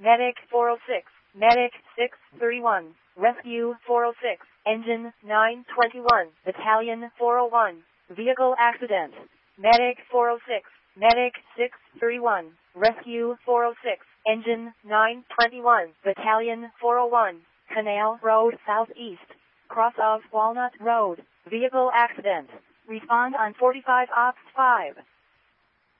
Medic 406, Medic 631, Rescue 406, Engine 921, Battalion 401, Vehicle Accident, Medic 406, Medic 631, Rescue 406, Engine 921, Battalion 401, Canal Road Southeast, cross of Walnut Road, Vehicle Accident. Respond on 45 Ops 5.